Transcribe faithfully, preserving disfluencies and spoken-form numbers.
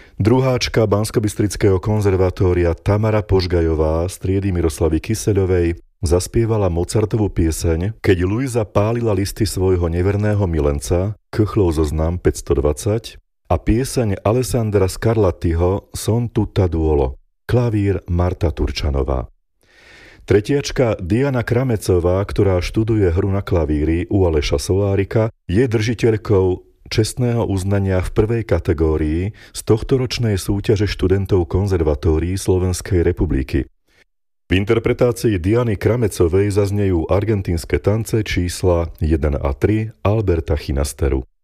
Druháčka Banskobystrického konzervatória Tamara Požgajová z triedy Miroslavy Kyseľovej zaspievala Mozartovú pieseň Keď Luisa pálila listy svojho neverného milenca, Köchlov zoznam päťstodvadsať, a pieseň Alessandra Scarlattiho Son tutta duolo, klavír Marta Turčanová. Tretiačka Diana Kramecová, ktorá študuje hru na klavíri u Aleša Solárika, je držiteľkou čestného uznania v prvej kategórii z tohtoročnej súťaže študentov konzervatórií Slovenskej republiky. V interpretácii Diany Kramecovej zaznejú argentínske tance čísla jeden a tri Alberta Chinasteru.